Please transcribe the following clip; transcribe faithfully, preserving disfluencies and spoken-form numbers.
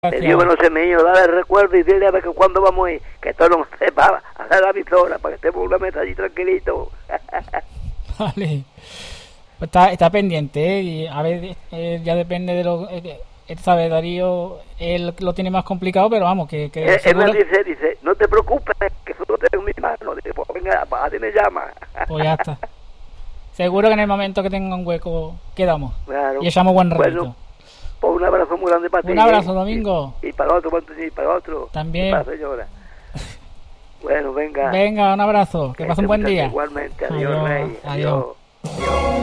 Que Dios me lo sé mío, dale el recuerdo y dile a ver que cuándo vamos a ir, que todo no sepa, hacer la visora para que estemos una mesa allí tranquilito. Vale. Pues está, está pendiente, ¿eh? Y a ver, eh, ya depende de lo... Eh, él sabe, Darío, él lo tiene más complicado, pero vamos, que... que él, seguro... él me dice, dice, no te preocupes, que eso lo tengo en mi mano. Dice, pues venga, a ti me llama. Pues ya está. Seguro que en el momento que tenga un hueco quedamos. Claro. Y echamos buen ratito. Bueno, pues un abrazo muy grande para ti. Un abrazo, Domingo. Y, y para otro, y para otro. También. Y para la señora. Bueno, venga. Venga, un abrazo. Que, que pasen un buen día. Igualmente. Adiós, adiós, Rey. Adiós. Adiós. Adiós.